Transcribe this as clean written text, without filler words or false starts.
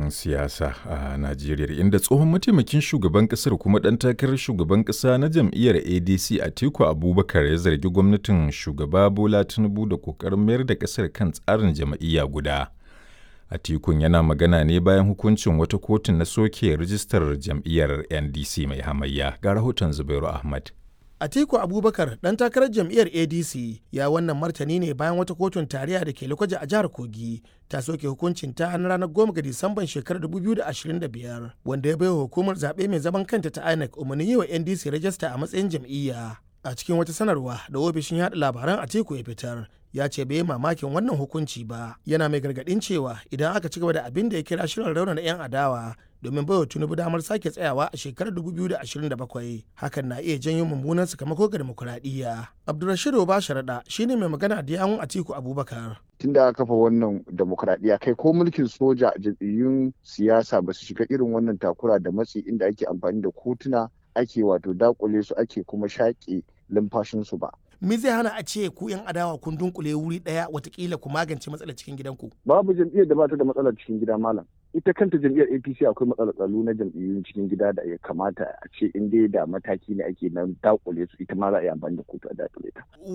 fagen siyasa a Najeriya, inda tsohon mataimakin shugaban kasar kuma ɗan takarar shugaban ƙasa na jam'iyyar ADC Atiku Abubakar ya zargi gwamnatin shugaba Bola Tinubu da ƙoƙarin mayar da ƙasar kan tsarin jam'iyya guda. Atikun yana magana ne bayan hukuncin wata kotun na soke rijistar jam'iyyar NDC mai hamayya. Ga rahoton Zubairu Ahmad. Atiku Abubakar ɗan takarar jam'iyyar ADC ya wannan martani ne bayan wata kotun tarayya da ke Lokoja a jihar Kogi ta soke hukuncin ta na ranar 10 ga Disamban shekarar 2025 wanda ya baiwa hukumar zaɓe mai zaman kanta ta INEC umarnin yi wa NDC rajista a matsayin jam'iyya. A cikin wata sanarwa da ofishin yaɗa labaran Atiku ya fitar, ya ce bai mamakin wannan hukunci ba, yana mai gargaɗin cewa idan aka ci gaba da abin da ya kira shirin raunana 'yan adawa domin baiwa Tinubu damar sake tsayawa a shekarar 2027 hakan na iya janyo mummunan sakamako ga demokuraɗiyya. Abdulrashid Obasharaɗa shine mai magana da yawun Atiku Abubakar. Tun da aka kafa wannan demokuraɗiyya kai ko mulkin soja jam'iyyun siyasa ba su shiga irin wannan takura da matsi inda ake amfani da kotuna ake wato dakule su ake kuma shaƙe lumfashinsu ba. Me zai hana a ce ku 'yan adawa kun dunkule wuri ɗaya watakila ku magance matsalar cikin gidanku? Babu jam'iyyar da ba ta da matsalar cikin gida malam. Ita kanta jam'iyyar APC akwai matsalar tsaro na jam'iyyun cikin gida da ya kamata a ce in dai da mataki ne ake nan dakule su ita ma za a yi amfani da kotu a dakule ta.